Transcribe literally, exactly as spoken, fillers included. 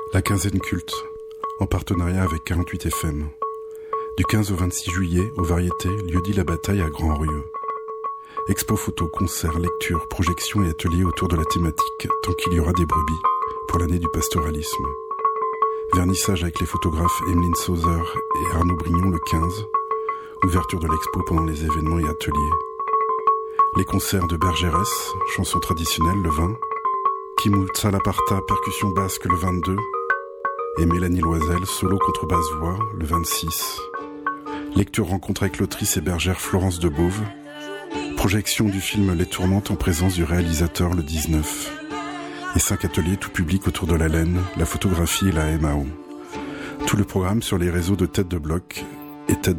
La quinzaine culte, en partenariat avec quarante-huit F M. Du quinze au vingt-six juillet, aux Variétés, lieu-dit La Bataille à Grand-Rieu. Expo photo, concerts, lectures, projections et ateliers autour de la thématique « Tant qu'il y aura des brebis » pour l'année du pastoralisme. Vernissage avec les photographes Emeline Sauzer et Arnaud Brignon le quinze. Ouverture de l'expo pendant les événements et ateliers. Les concerts de Bergérès, chansons traditionnelles le vingt. Kimou Tsalaparta, percussion basque le vingt-deux. Et Mélanie Loisel, solo contrebasse-voix, le vingt-six. Lecture rencontre avec l'autrice et bergère Florence Debauve. Projection du film Les Tourmentes en présence du réalisateur le dix-neuf. Et cinq ateliers tout public autour de la laine, la photographie et la M A O. Tout le programme sur les réseaux de Tête de Bloc et Tête